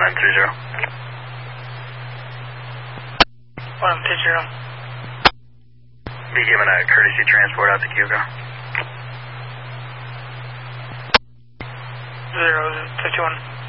1930. 1930. Be given a courtesy transport out to Hugo. 051.